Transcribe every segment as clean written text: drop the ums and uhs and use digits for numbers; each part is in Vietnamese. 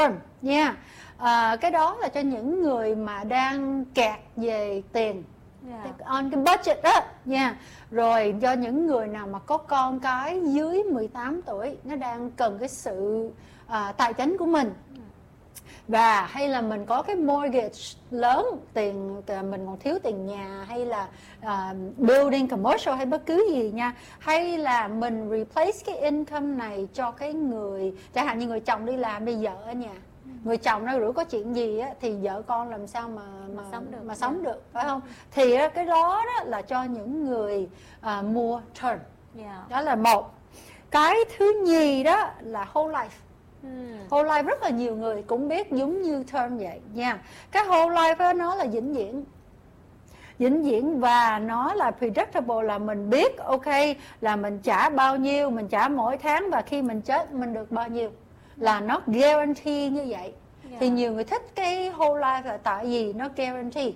nha. Cái đó là cho những người mà đang kẹt về tiền, on cái budget đó nha. Rồi do những người nào mà có con cái dưới 18 tuổi, nó đang cần cái sự tài chính của mình. Và hay là mình có cái mortgage lớn, tiền mình còn thiếu tiền nhà, hay là building commercial hay bất cứ gì nha. Hay là mình replace cái income này cho cái người, chẳng hạn như người chồng đi làm, bây vợ ở nhà. Người chồng nó rủi có chuyện gì á, thì vợ con làm sao mà sống được, phải không? Thì cái đó là cho những người mua term. Đó là một. Cái thứ nhì đó là whole life. Whole life rất là nhiều người cũng biết giống như term vậy nha. Cái whole life đó, nó là vĩnh viễn và nó là predictable, là mình biết ok là mình trả bao nhiêu, mình trả mỗi tháng, và khi mình chết mình được bao nhiêu, là nó guarantee như vậy. Thì nhiều người thích cái whole life là tại vì nó guarantee.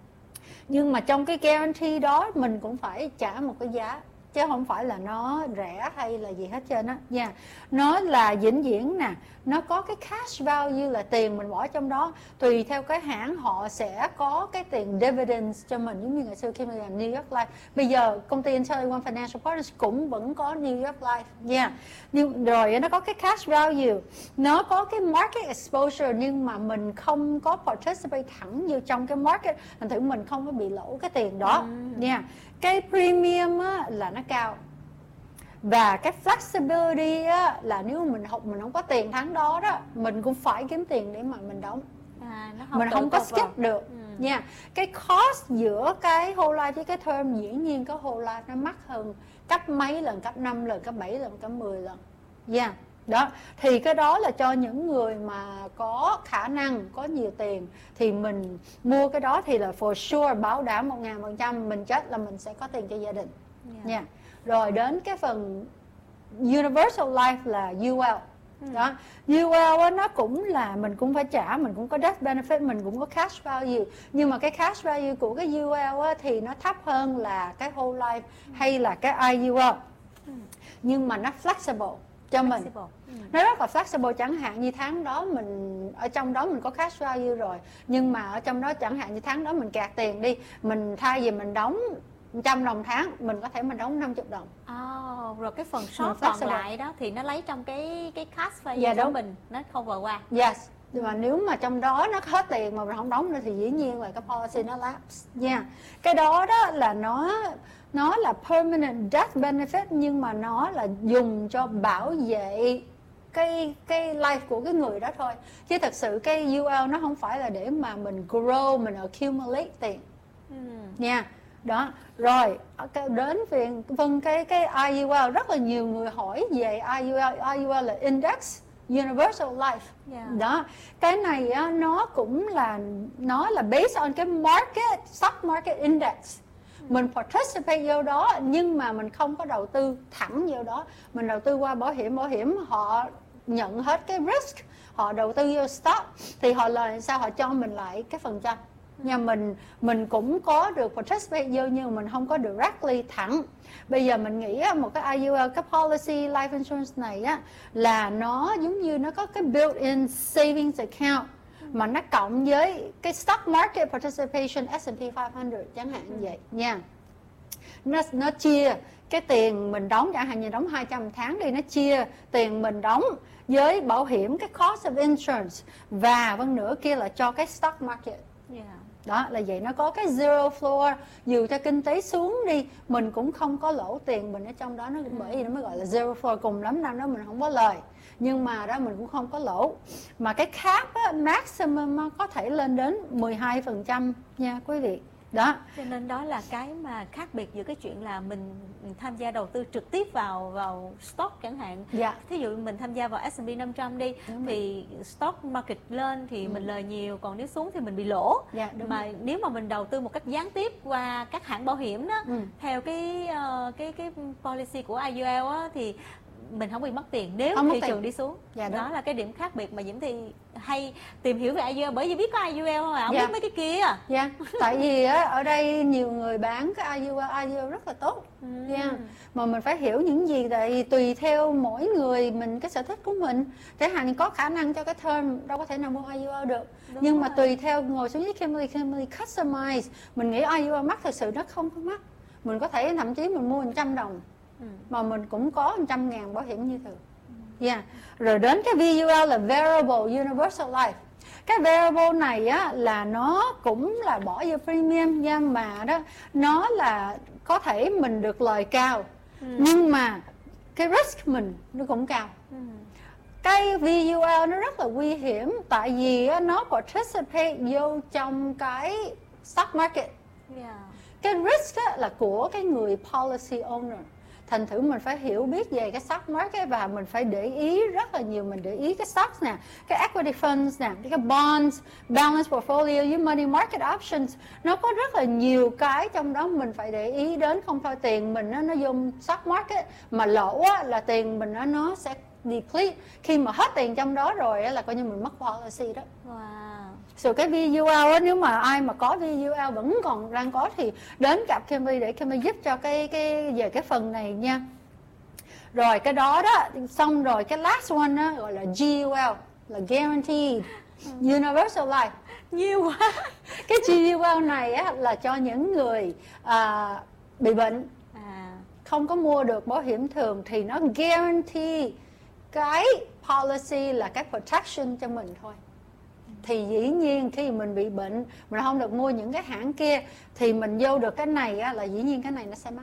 Nhưng mà trong cái guarantee đó mình cũng phải trả một cái giá, chứ không phải là nó rẻ hay là gì hết trơn á nha. Nó là vĩnh viễn nè, nó có cái cash value là tiền mình bỏ trong đó. Tùy theo cái hãng họ sẽ có cái tiền dividends cho mình, giống như ngày xưa khi mình làm New York Life. Bây giờ công ty IntelliOne Financial Partners cũng vẫn có New York Life nha. Nhưng rồi nó có cái cash value, nó có cái market exposure, nhưng mà mình không có participate thẳng vô trong cái market, thành thử mình không có bị lỗ cái tiền đó nha. Cái premium á, là nó cao. Và cái flexibility á, là nếu mình không có tiền tháng đó đó, mình cũng phải kiếm tiền để mà mình đóng. Mình không có skip được nha. Cái cost giữa cái whole life với cái term, dĩ nhiên cái whole life nó mắc hơn gấp mấy lần, gấp 5 lần, gấp 7 lần, gấp 10 lần. Yeah. Đó, thì cái đó là cho những người mà có khả năng, có nhiều tiền thì mình mua cái đó, thì là for sure bảo đảm 1000% mình chết là mình sẽ có tiền cho gia đình nha. Rồi đến cái phần Universal Life là UL. Đó, UL á, nó cũng là mình cũng phải trả, mình cũng có death benefit, mình cũng có cash value. Nhưng mà cái cash value của cái UL á, thì nó thấp hơn là cái whole life hay là cái IUL. Nhưng mà nó flexible cho mình. Nó rất là flexible, chẳng hạn như tháng đó mình ở trong đó mình có cash value rồi, nhưng mà ở trong đó chẳng hạn như tháng đó mình kẹt tiền đi, mình thay vì mình đóng 100 đồng tháng, mình có thể mình đóng 50 đồng. Rồi cái phần short còn lại đó thì nó lấy trong cái cash value của mình, nó cover qua. Yes. Nhưng mà nếu mà trong đó nó hết tiền mà mình không đóng nữa thì dĩ nhiên là cái policy nó lapse nha. Cái đó đó là nó là permanent death benefit, nhưng mà nó là dùng cho bảo vệ cái life của cái người đó thôi, chứ thật sự cái UL nó không phải là để mà mình grow, mình accumulate tiền nha. Đó, rồi đến cái IUL, rất là nhiều người hỏi về IUL. IUL là Index Universal Life. Đó, cái này á, nó là based on cái market, stock market index. Mình participate vô đó, nhưng mà mình không có đầu tư thẳng vô đó, mình đầu tư qua bảo hiểm họ nhận hết cái risk, họ đầu tư vô stock thì họ lời sao họ cho mình lại cái phần trăm. Nhưng mình cũng có được participate vô, nhưng mình không có directly thẳng. Bây giờ mình nghĩ một cái IUL, cái policy life insurance này á, là nó giống như nó có cái built-in savings account mà nó cộng với cái stock market participation S&P 500 chẳng hạn như vậy nha. Nó chia cái tiền mình đóng, chẳng hạn như đóng 200 tháng đi, nó chia tiền mình đóng với bảo hiểm, cái cost of insurance, và vân nữa kia là cho cái stock market. Đó là vậy, nó có cái zero floor, dù cho kinh tế xuống đi mình cũng không có lỗ tiền mình ở trong đó, nó bởi vì nó mới gọi là zero floor. Cùng lắm năm đó mình không có lời, nhưng mà đó mình cũng không có lỗ. Mà cái cap á, maximum có thể lên đến 12% nha quý vị. Đó, cho nên đó là cái mà khác biệt giữa cái chuyện là mình tham gia đầu tư trực tiếp vào stock chẳng hạn. Thí dụ mình tham gia vào S&P 500 đi, thì stock market lên thì mình lời nhiều, còn nếu xuống thì mình bị lỗ. Mà nếu mà mình đầu tư một cách gián tiếp qua các hãng bảo hiểm đó, theo cái policy của IUL á, thì mình không bị mất tiền nếu không thị trường đi xuống. Đó là cái điểm khác biệt mà Diễm Thi hay tìm hiểu về IUL, bởi vì biết có IUL không à, không biết mấy cái kia. Tại vì ở đây nhiều người bán cái IUL rất là tốt. Mà mình phải hiểu những gì, tại vì tùy theo mỗi người mình cái sở thích của mình. Chẳng hạn có khả năng cho cái term đâu có thể nào mua IUL được. Nhưng mà tùy theo ngồi xuống với Kimberly customize, mình nghĩ IUL mắc, thực sự nó không có mắc. Mình có thể thậm chí mình mua 100 đồng mà mình cũng có 100.000 bảo hiểm như thường. Rồi đến cái VUL là Variable Universal Life. Cái variable này á là nó cũng là bỏ vô premium nha, mà đó nó là có thể mình được lời cao, nhưng mà cái risk mình nó cũng cao. Cái VUL nó rất là nguy hiểm, tại vì nó participate vô trong cái stock market. Cái risk là của cái người policy owner. Thành thử mình phải hiểu biết về cái stock market và mình phải để ý rất là nhiều. Mình để ý cái stocks nè, cái equity funds nè, cái bonds, balance portfolio với money market options. Nó có rất là nhiều cái trong đó mình phải để ý đến. Không thôi tiền mình nó vô stock market mà lỗ là tiền mình nó sẽ deplete. Khi mà hết tiền trong đó rồi là coi như mình mất policy đó. Rồi cái VUL nếu mà ai mà có VUL vẫn còn đang có thì đến gặp Kimberly để Kimberly giúp cho cái về cái phần này nha. Rồi cái đó xong rồi cái last one đó, gọi là GUL là Guaranteed Universal Life. Nhiều quá. Cái GUL này là cho những người bị bệnh, không có mua được bảo hiểm thường thì nó guarantee cái policy là cái protection cho mình thôi. Thì dĩ nhiên khi mình bị bệnh, mình không được mua những cái hãng kia, thì mình vô được cái này là dĩ nhiên cái này nó sẽ mắc.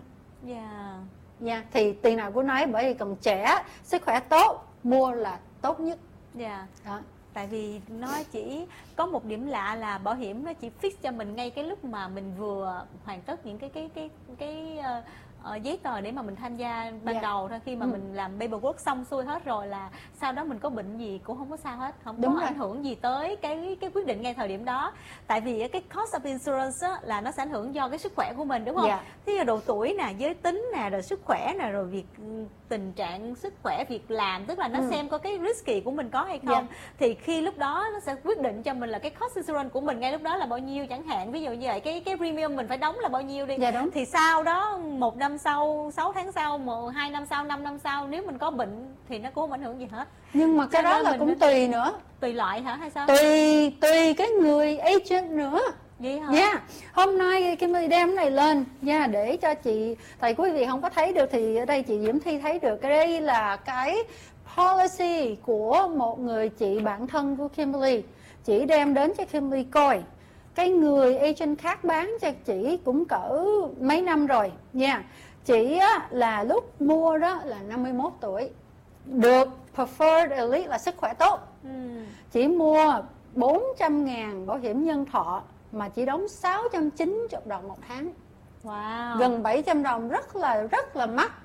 Thì tiền nào của nấy, bởi vì còn trẻ, sức khỏe tốt, mua là tốt nhất. Đó. Tại vì nó chỉ có một điểm lạ là bảo hiểm nó chỉ fix cho mình ngay cái lúc mà mình vừa hoàn tất những cái giấy tờ để mà mình tham gia ban đầu thôi. Khi mà mình làm paperwork xong xuôi hết rồi là sau đó mình có bệnh gì cũng không có sao hết, không có ảnh hưởng gì tới cái quyết định ngay thời điểm đó. Tại vì cái cost of insurance là nó sẽ ảnh hưởng do cái sức khỏe của mình, đúng không? Thế là độ tuổi nè, giới tính nè, rồi sức khỏe nè, rồi việc tình trạng sức khỏe, việc làm, tức là nó xem có cái risky của mình có hay không. Thì khi lúc đó nó sẽ quyết định cho mình là cái cost insurance của mình ngay lúc đó là bao nhiêu chẳng hạn. Ví dụ như vậy cái premium mình phải đóng là bao nhiêu đi. Thì sau đó 1 năm sau, 6 tháng sau, 2 năm sau, 5 năm sau, nếu mình có bệnh thì nó cũng không ảnh hưởng gì hết. Nhưng mà cái đó là cũng tùy nữa. Tùy loại hả hay sao? Tùy cái người agent nữa. Vậy hả? Hôm nay Kimberly đem cái này lên để cho chị, tại quý vị không có thấy được thì ở đây chị Diễm Thi thấy được. Cái đây là cái policy của một người chị bạn thân của Kimberly. Chị đem đến cho Kimberly coi. Cái người agent khác bán cho chị cũng cỡ mấy năm rồi nha. Chị là lúc mua đó là 51 tuổi, được preferred elite là sức khỏe tốt. Chị mua 400.000 bảo hiểm nhân thọ mà chỉ đóng 690 đồng một tháng. Gần 700 đồng, rất là mắc.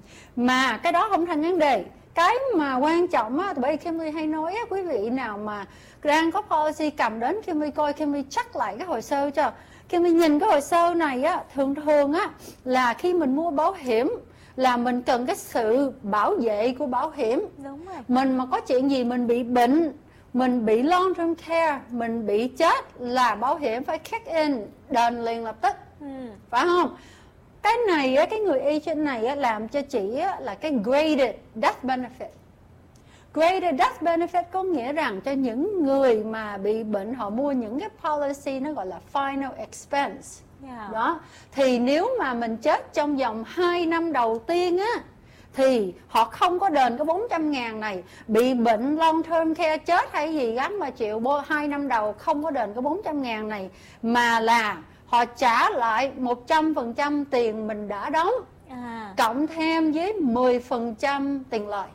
Mà cái đó không thành vấn đề. Cái mà quan trọng bởi vì Kimberly hay nói quý vị nào mà đang có policy cầm đến Kimberly coi, Kimberly check lại cái hồ sơ cho. Kimberly nhìn cái hồ sơ này thường là khi mình mua bảo hiểm là mình cần cái sự bảo vệ của bảo hiểm. Đúng rồi. Mình mà có chuyện gì, mình bị bệnh, mình bị long term care, mình bị chết là bảo hiểm phải kick in, đền liền lập tức. Phải không? Cái này cái người agent này làm cho chị là cái graded death benefit. Graded death benefit có nghĩa rằng cho những người mà bị bệnh họ mua những cái policy nó gọi là final expense. Đó. Thì nếu mà mình chết trong vòng 2 năm đầu tiên thì họ không có đền cái 400.000 này. Bị bệnh long term care chết hay gì gắn mà chịu 2 năm đầu không có đền cái 400.000 này, mà là họ trả lại 100% tiền mình đã đóng, cộng thêm với 10% tiền lời.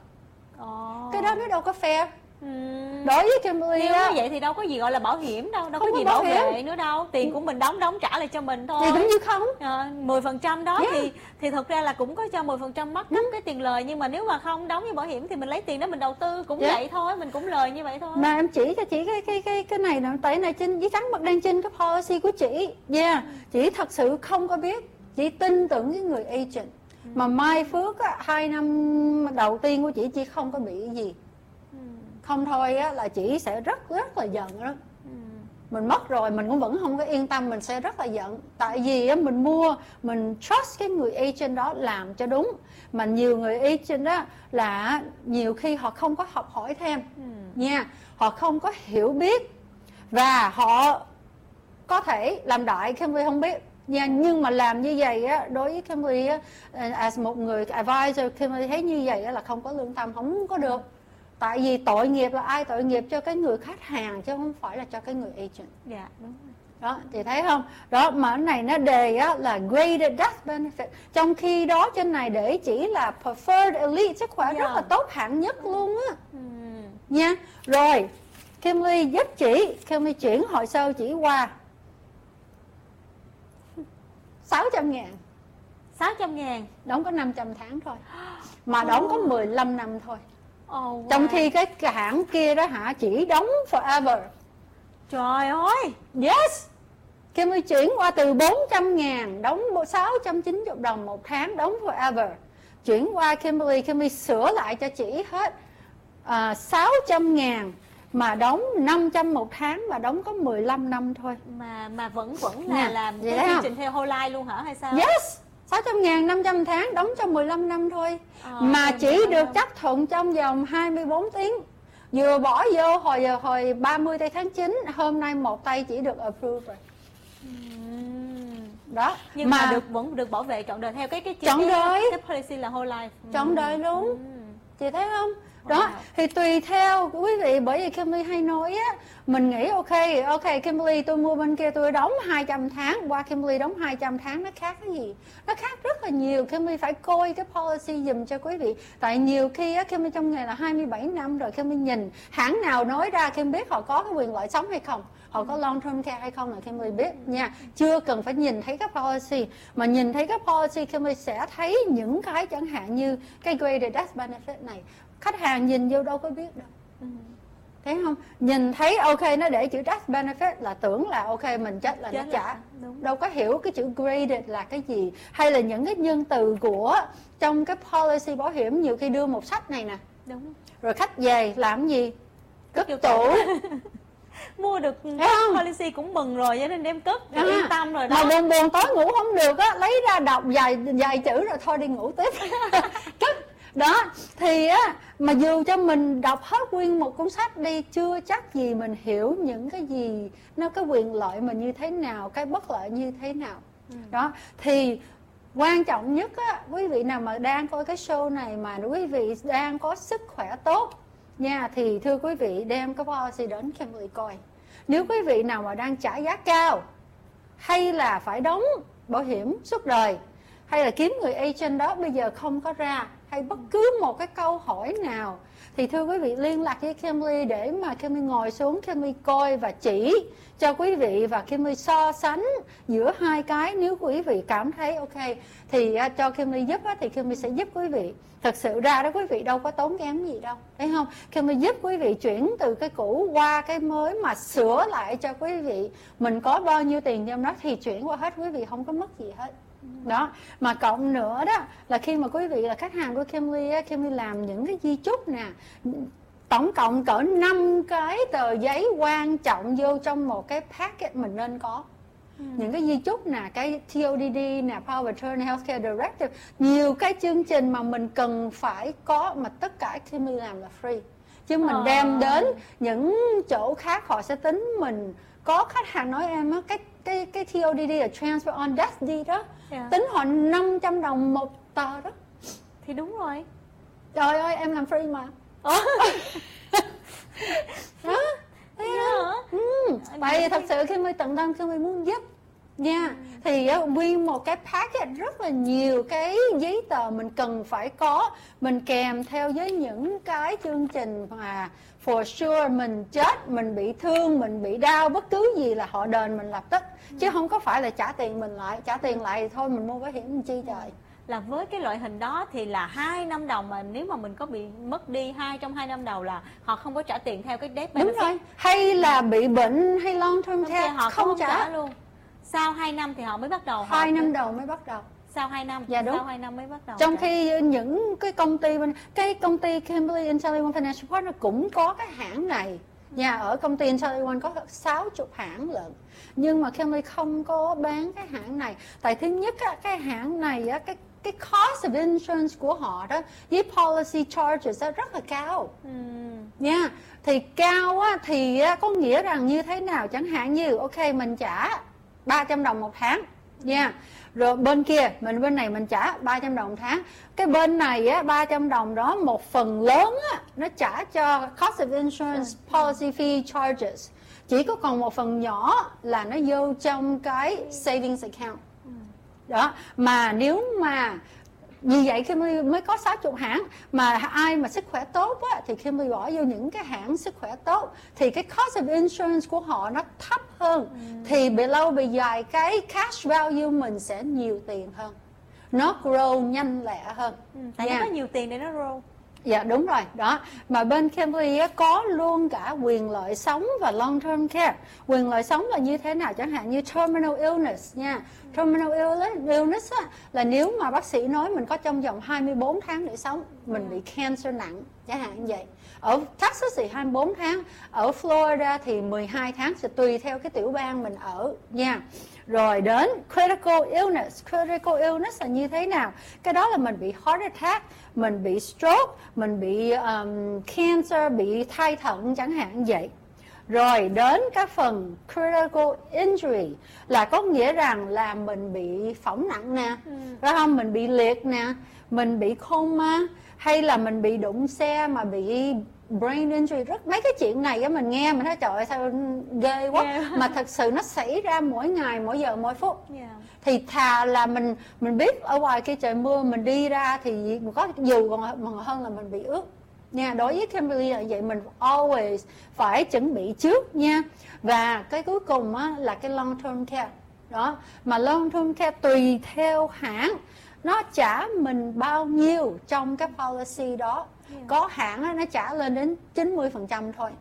Cái đó nó đâu có fair. Đối với Kimberly nếu như vậy thì đâu có gì gọi là bảo hiểm đâu, đâu có gì bảo vệ nữa đâu. Tiền của mình đóng trả lại cho mình thôi. Thì cũng như không. 10% đó thì thật ra là cũng có cho 10% mất cái tiền lời, nhưng mà nếu mà không đóng với bảo hiểm thì mình lấy tiền đó mình đầu tư cũng vậy thôi, mình cũng lời như vậy thôi. Mà em chỉ cho chị cái này nè, tại này trên giấy trắng mực đen trên cái policy của chị. Chị thật sự không có biết, chị tin tưởng cái người agent. Mà Mai Phước á, 2 năm đầu tiên của chị không có bị gì. Không thôi á, là chị sẽ rất là giận đó. Mình mất rồi mình cũng vẫn không có yên tâm, mình sẽ rất là giận. Tại vì á, mình mua, mình trust cái người agent đó làm cho đúng. Mà nhiều người agent đó là nhiều khi họ không có học hỏi thêm nha, họ không có hiểu biết và họ có thể làm đại, Kimberly không biết nha. Nhưng mà làm như vậy á, đối với Kimberly á, as một người advisor, Kimberly thấy như vậy á, là không có lương tâm, không có được. Tại vì tội nghiệp là ai? Tội nghiệp cho cái người khách hàng chứ không phải là cho cái người agent. Dạ đúng rồi. Đó, chị thấy không? Đó, mà cái này nó đề á, là graded death benefit. Trong khi đó trên này để chỉ là preferred elite, sức khỏe rất là tốt, hạng nhất luôn á. Nha. Rồi, Kimberly giúp chị, Kimberly chuyển hồ sơ chỉ qua 600.000. 600.000. Đóng có 500 tháng thôi. Mà đóng có 15 năm thôi. Wow. Trong khi cái hãng kia đó hả, chỉ đóng forever. Trời ơi. Yes. Kimberly chuyển qua từ 400.000 đóng 690 đồng một tháng, đóng forever. Chuyển qua Kimberly sửa lại cho chị hết 600.000 mà đóng 500 một tháng và đóng có 15 năm thôi. Mà vẫn là làm cái chương trình theo whole life luôn hả hay sao? Yes. 600.000 500 tháng đóng cho 15 năm thôi. Mà chỉ được chấp thuận trong vòng 24 tiếng. Vừa bỏ vô hồi 30 tây tháng 9, hôm nay một tay chỉ được approve rồi. Đó. Nhưng mà vẫn được bảo vệ trọn đời theo cái trọn đời. Cái policy là whole life. Trọn đời luôn. Chị thấy không? Đó, thì tùy theo quý vị, bởi vì Kimberly hay nói á, mình nghĩ ok Kimberly tôi mua bên kia tôi đóng 200 tháng, qua Kimberly đóng 200 tháng nó khác cái gì? Nó khác rất là nhiều. Kimberly phải coi cái policy dùm cho quý vị. Tại nhiều khi á, Kimberly trong nghề là 27 năm rồi, Kimberly nhìn hãng nào nói ra Kimberly biết họ có cái quyền lợi sống hay không, họ có long term care hay không là Kimberly biết nha. Chưa cần phải nhìn thấy cái policy, mà nhìn thấy cái policy Kimberly sẽ thấy những cái chẳng hạn như cái graded death benefit này. Khách hàng nhìn vô đâu có biết đâu. Thấy không? Nhìn thấy ok nó để chữ death benefit là tưởng là ok mình chết là nó trả. Đâu có hiểu cái chữ graded là cái gì. Hay là những cái nhân từ của trong cái policy bảo hiểm nhiều khi đưa một sách này nè. Đúng. Rồi khách về làm gì? Cất tủ. Mua được policy cũng mừng rồi, cho nên đem cất yên tâm rồi đó. Mà buồn tối ngủ không được á, lấy ra đọc vài chữ rồi thôi đi ngủ tiếp. Cất. Đó, thì á, mà dù cho mình đọc hết nguyên một cuốn sách đi, chưa chắc gì mình hiểu những cái gì, nó cái quyền lợi mình như thế nào, cái bất lợi như thế nào. Đó, thì quan trọng nhất á, quý vị nào mà đang coi cái show này mà quý vị đang có sức khỏe tốt nha, thì thưa quý vị đem cái policy đến Kimberly coi. Nếu quý vị nào mà đang trả giá cao, hay là phải đóng bảo hiểm suốt đời, hay là kiếm người agent đó bây giờ không có ra, hay bất cứ một cái câu hỏi nào, thì thưa quý vị liên lạc với Kimberly để mà Kimberly ngồi xuống, Kimberly coi và chỉ cho quý vị, và Kimberly so sánh giữa hai cái. Nếu quý vị cảm thấy ok thì cho Kimberly giúp thì Kimberly sẽ giúp quý vị. Thật sự ra đó quý vị đâu có tốn kém gì đâu, thấy không? Kimberly giúp quý vị chuyển từ cái cũ qua cái mới, mà sửa lại cho quý vị. Mình có bao nhiêu tiền trong đó thì chuyển qua hết, quý vị không có mất gì hết. Đó, mà cộng nữa đó là khi mà quý vị là khách hàng của Kimberly, Kimberly làm những cái di chúc nè, tổng cộng cỡ 5 cái tờ giấy quan trọng vô trong một cái packet mình nên có. Những cái di chúc nè, cái TODD nè, Power of Attorney, Healthcare Directive, nhiều cái chương trình mà mình cần phải có, mà tất cả Kimberly làm là free. Chứ mình đem đến những chỗ khác họ sẽ tính mình. Có khách hàng nói em á, cái TODD là Transfer on Death Deed đó, tính họ 500 đồng một tờ đó. Thì đúng rồi. Trời ơi, em làm free mà. Đó, thấy không? Tại vì thật sự khi mới tận tâm, khi mới muốn giúp nha, thì nguyên một cái packet rất là nhiều cái giấy tờ mình cần phải có, mình kèm theo với những cái chương trình mà for sure mình chết, mình bị thương, mình bị đau, bất cứ gì là họ đền mình lập tức, chứ không có phải là trả tiền mình lại. Trả tiền lại thì thôi mình mua bảo hiểm mình chi trời. Là với cái loại hình đó thì là 2 năm đầu, mà nếu mà mình có bị mất đi trong 2 năm đầu là họ không có trả tiền theo cái death benefit. Đúng rồi, hay là bị bệnh hay long term care họ không trả luôn. Sau 2 năm thì họ mới bắt đầu. 2 năm đầu mới bắt đầu. sau 2 năm. Dạ đúng. Sau 2 năm mới bắt đầu. Trong khi những cái công ty Kimberly Intelli-One Financial Partners cũng có cái hãng này. Ở công ty Intelli-One có 60 hãng lận. Nhưng mà Kimberly không có bán cái hãng này. Tại thứ nhất cái hãng này cái cost of insurance của họ đó với policy charges đó rất là cao. Thì cao thì có nghĩa rằng như thế nào, chẳng hạn như ok mình trả 300 đồng một tháng rồi bên kia bên này mình trả 300 đồng một tháng, cái bên này 300 đồng đó một phần lớn nó trả cho cost of insurance policy fee charges, chỉ có còn một phần nhỏ là nó vô trong cái savings account đó. Mà nếu mà như vậy Kimberly mới có 60 hãng, mà ai mà sức khỏe tốt thì Kimberly bỏ vô những cái hãng sức khỏe tốt thì cái cost of insurance của họ nó thấp hơn, thì về lâu về dài cái cash value mình sẽ nhiều tiền hơn, nó grow nhanh lẹ hơn. Tại nó có nhiều tiền để nó grow. Dạ đúng rồi đó. Mà bên Kimberly có luôn cả quyền lợi sống và long term care. Quyền lợi sống là như thế nào, chẳng hạn như terminal illness nha. Terminal illness là nếu mà bác sĩ nói mình có trong vòng 24 tháng để sống, mình bị cancer nặng chẳng hạn như vậy. Ở Texas thì 24 tháng, ở Florida thì 12 tháng, sẽ tùy theo cái tiểu bang mình ở nha. Rồi đến critical illness. Critical illness là như thế nào? Cái đó là mình bị heart attack, mình bị stroke, mình bị cancer, bị thai thận chẳng hạn vậy. Rồi đến cái phần critical injury là có nghĩa rằng là mình bị phỏng nặng nè, phải không? Mình bị liệt nè, mình bị coma, hay là mình bị đụng xe mà bị brain injury. Mấy cái chuyện này mình nghe mình thấy trời ơi sao ghê quá. Mà thật sự nó xảy ra mỗi ngày, mỗi giờ, mỗi phút. Thì thà là mình biết ở ngoài kia trời mưa mình đi ra thì có dù còn hơn là mình bị ướt nha. Đối với Kimberly là vậy, mình always phải chuẩn bị trước nha. Và cái cuối cùng là cái long term care đó. Mà long term care tùy theo hãng nó trả mình bao nhiêu trong cái policy đó. Có hãng nó trả lên đến 90% thôi.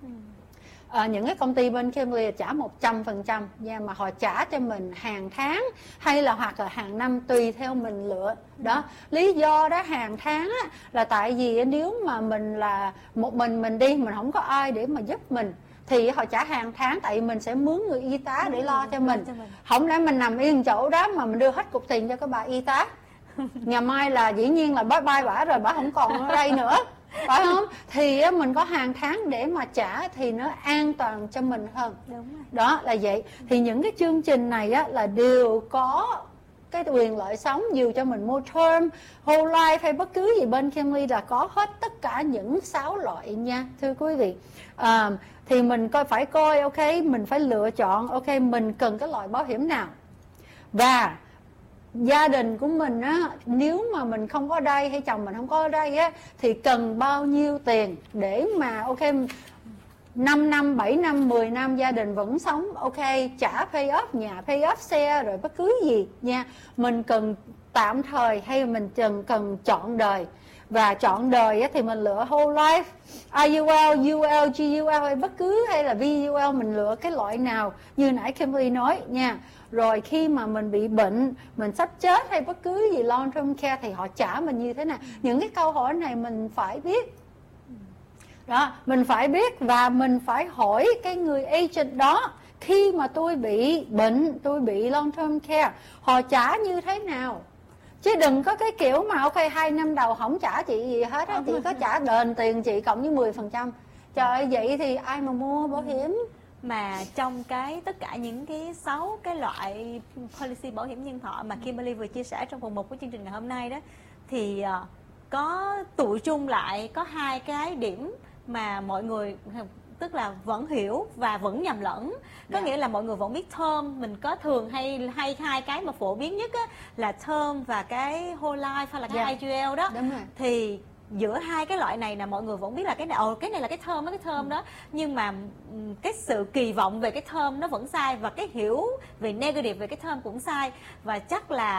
Những cái công ty bên Kimberly trả 100% nha, mà họ trả cho mình hàng tháng hay là hoặc là hàng năm tùy theo mình lựa đó. Lý do đó hàng tháng là tại vì nếu mà mình là một mình đi, mình không có ai để mà giúp mình thì họ trả hàng tháng, tại vì mình sẽ mướn người y tá để lo cho mình. Không lẽ mình nằm yên chỗ đó mà mình đưa hết cục tiền cho cái bà y tá, ngày mai là dĩ nhiên là bye bye bả rồi, bả không còn ở đây nữa, phải không? Thì mình có hàng tháng để mà trả thì nó an toàn cho mình hơn. Đúng rồi. Đó là vậy. Thì những cái chương trình này là đều có cái quyền lợi sống, dù cho mình mua term, whole life hay bất cứ gì, bên Kimberly là có hết tất cả những 6 loại nha, thưa quý vị. Thì mình phải coi ok, mình phải lựa chọn ok mình cần cái loại bảo hiểm nào. Và gia đình của mình nếu mà mình không có ở đây hay chồng mình không có ở đây thì cần bao nhiêu tiền để mà ok 5 năm, 7 năm, 10 năm gia đình vẫn sống ok, trả pay off nhà, pay off xe rồi bất cứ gì nha. Mình cần tạm thời hay mình cần chọn đời. Và chọn đời thì mình lựa whole life, IUL, UL, GUL hay bất cứ hay là VUL, mình lựa cái loại nào như nãy Kimberly nói nha. Rồi khi mà mình bị bệnh, mình sắp chết hay bất cứ gì long term care thì họ trả mình như thế nào. Những cái câu hỏi này mình phải biết. Đó, mình phải biết và mình phải hỏi cái người agent đó, khi mà tôi bị bệnh, tôi bị long term care, họ trả như thế nào. Chứ đừng có cái kiểu mà ok 2 năm đầu không trả chị gì hết á, chị có trả đền tiền chị cộng với 10%. Trời ơi, vậy thì ai mà mua bảo hiểm. Mà trong tất cả những cái 6 cái loại policy bảo hiểm nhân thọ mà Kimberly vừa chia sẻ trong phần 1 của chương trình ngày hôm nay đó, thì có tụi chung lại có 2 cái điểm mà mọi người tức là vẫn hiểu và vẫn nhầm lẫn. Có nghĩa là mọi người vẫn biết term, mình có thường hay 2 cái mà phổ biến nhất là term và cái whole life hay là cái IUL đó. Thì giữa 2 cái loại này là mọi người vẫn biết là cái này là cái term đó, nhưng mà cái sự kỳ vọng về cái term nó vẫn sai, và cái hiểu về negative về cái term cũng sai. Và chắc là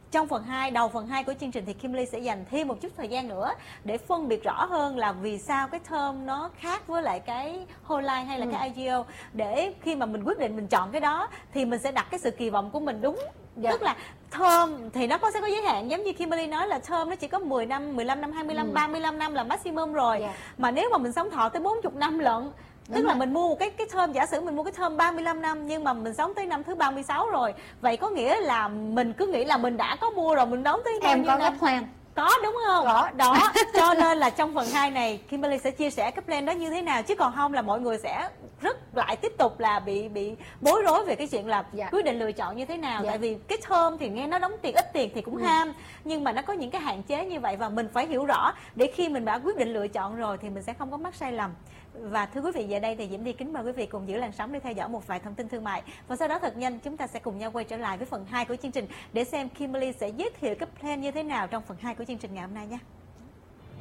trong đầu phần 2 của chương trình thì Kimberly sẽ dành thêm một chút thời gian nữa để phân biệt rõ hơn là vì sao cái term nó khác với lại cái whole life hay là cái IGO, để khi mà mình quyết định mình chọn cái đó thì mình sẽ đặt cái sự kỳ vọng của mình đúng. Tức là term thì nó sẽ có giới hạn, giống như Kimberly nói là term nó chỉ có 10 năm, 15 năm, 25, 35 năm là maximum rồi. Mà nếu mà mình sống thọ tới 40 năm lận, tức là mình mua một cái term, giả sử mình mua cái term 35 năm nhưng mà mình sống tới năm thứ 36 rồi, vậy có nghĩa là mình cứ nghĩ là mình đã có mua rồi, mình đóng tới em có cái plan. Có đúng không? Có. Đó, cho nên là trong phần 2 này Kimberly sẽ chia sẻ cái plan đó như thế nào, chứ còn không là mọi người sẽ tiếp tục là bị bối rối về cái chuyện là quyết định lựa chọn như thế nào. Tại vì cái term thì nghe nó đóng tiền ít tiền thì cũng ham, nhưng mà nó có những cái hạn chế như vậy và mình phải hiểu rõ để khi mình đã quyết định lựa chọn rồi thì mình sẽ không có mắc sai lầm. Và thưa quý vị, giờ đây thì Diễm Đi kính mời quý vị cùng giữ làn sóng để theo dõi một vài thông tin thương mại, và sau đó thật nhanh chúng ta sẽ cùng nhau quay trở lại với phần 2 của chương trình để xem Kimberly sẽ giới thiệu cái plan như thế nào trong phần 2 của chương trình ngày hôm nay nhé.